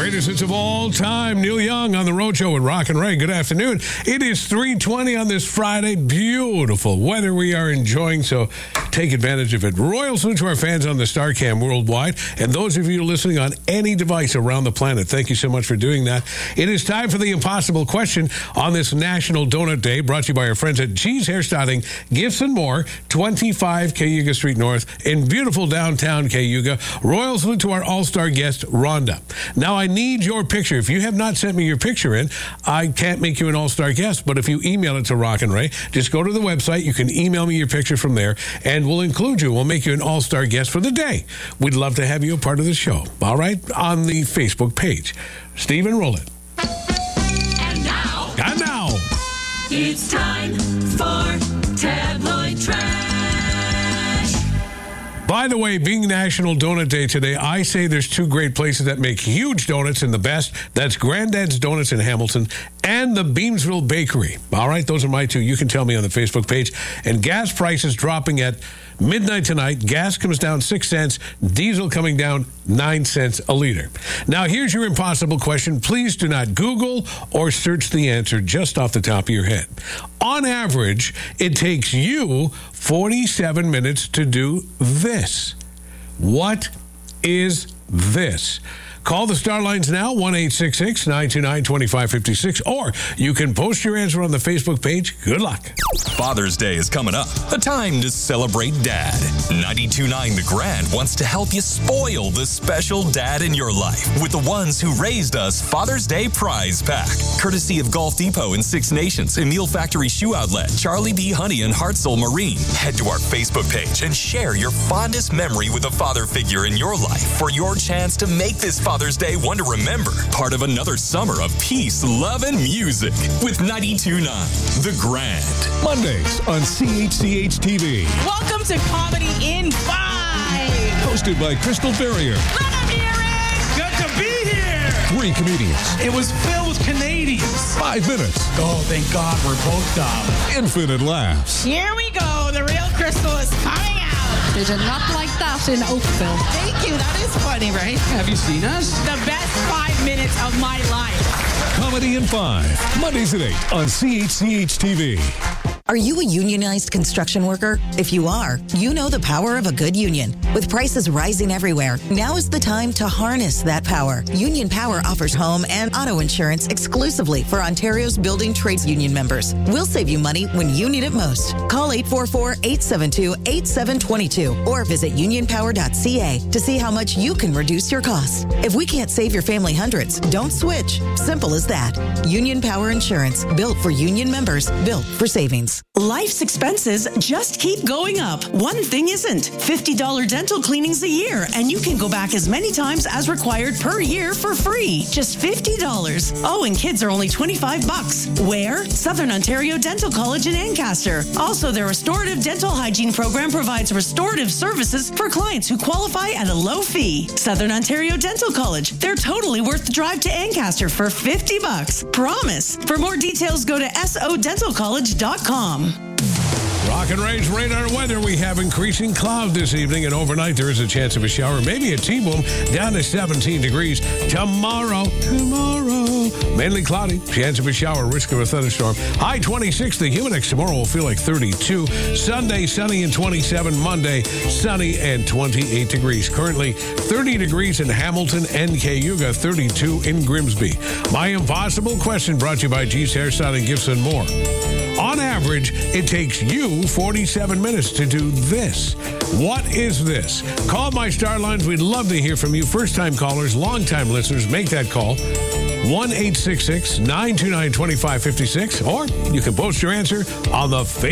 Greatest hits of all time. Neil Young on the Road Show with Rock and Ray. Good afternoon. It is 3:20 on this Friday. Beautiful weather we are enjoying, so take advantage of it. Royal salute to our fans on the StarCam worldwide, and those of you listening on any device around the planet, thank you so much for doing that. It is time for the impossible question on this National Donut Day, brought to you by our friends at G's Hairstyling, Gifts and More, 25 Cayuga Street North in beautiful downtown Cayuga. Royal salute to our all-star guest, Rhonda. Now, I need your picture. If you have not sent me your picture in, I can't make you an all-star guest. But if you email it to Rock and Ray, just go to the website. You can email me your picture from there, and we'll include you. We'll make you an all-star guest for the day. We'd love to have you a part of the show. All right? On the Facebook page. Stephen, roll it. And now, it's time for Tabloid Trash. By the way, being National Donut Day today, I say there's two great places that make huge donuts and the best. That's Granddad's Donuts in Hamilton and the Beamsville Bakery. All right, those are my two. You can tell me on the Facebook page. And gas prices dropping at midnight tonight. Gas comes down 6 cents. Diesel coming down 9 cents a liter. Now, here's your impossible question. Please do not Google or search the answer just off the top of your head. On average, it takes you 47 minutes to do this. What is this? Call the Star Lines now, 1-866-929-2556, or you can post your answer on the Facebook page. Good luck. Father's Day is coming up. A time to celebrate Dad. 92.9 The Grand wants to help you spoil the special dad in your life with the ones who raised us Father's Day Prize Pack. Courtesy of Golf Depot and Six Nations, Emile Factory Shoe Outlet, Charlie B. Honey, and Hartzell Marine. Head to our Facebook page and share your fondest memory with a father figure in your life for your chance to make this Father's Day one to remember. Part of another summer of peace, love, and music with 92.9 The Grand. Mondays on CHCH-TV. Welcome to Comedy in 5. Hosted by Crystal Ferrier. Let them hear it. Good to be here. 3 comedians. It was filled with Canadians. 5 minutes. Oh, thank God we're both dumb. Infinite laughs. Here we go. The real Crystal is coming out. They did not like that in Oakville. Thank you. That is funny, right? Have you seen us? The best 5 minutes of my life. Comedy in 5. Mondays at 8 on CHCH-TV. Are you a unionized construction worker? If you are, you know the power of a good union. With prices rising everywhere, now is the time to harness that power. Union Power offers home and auto insurance exclusively for Ontario's building trades union members. We'll save you money when you need it most. Call 844-872-8722 or visit unionpower.ca to see how much you can reduce your costs. If we can't save your family hundreds, don't switch. Simple as that. Union Power Insurance, built for union members, built for savings. Life's expenses just keep going up. One thing isn't. $50 dental cleanings a year, and you can go back as many times as required per year for free. Just $50. Oh, and kids are only $25. Where? Southern Ontario Dental College in Ancaster. Also, their restorative dental hygiene program provides restorative services for clients who qualify at a low fee. Southern Ontario Dental College. They're totally worth the drive to Ancaster for $50. Promise. For more details, go to sodentalcollege.com. Rock and Ray's radar weather. We have increasing cloud this evening, and overnight there is a chance of a shower, maybe a T-boom, down to 17 degrees. Tomorrow, mainly cloudy, chance of a shower, risk of a thunderstorm. High 26, the Humidex tomorrow will feel like 32. Sunday, sunny and 27. Monday, sunny and 28 degrees. Currently, 30 degrees in Hamilton and Cayuga, 32 in Grimsby. My impossible question brought to you by G's Hairstyling, Gifts and More. On average, it takes you 47 minutes to do this. What is this? Call my Star Lines. We'd love to hear from you. First-time callers, long-time listeners, make that call. 1-866-929-2556, or you can post your answer on the Facebook